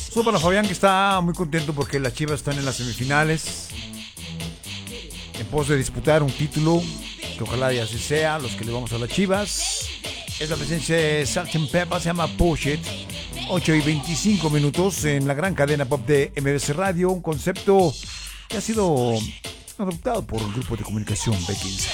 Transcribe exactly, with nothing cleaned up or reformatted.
Solo para Fabián, que está muy contento porque las Chivas están en las semifinales, en pos de disputar un título, que ojalá y así sea, los que le vamos a las Chivas. Es la presencia de sargento Peppa, se llama Push It. ocho y veinticinco minutos en la gran cadena pop de M B C Radio, un concepto que ha sido adoptado por el grupo de comunicación B quince.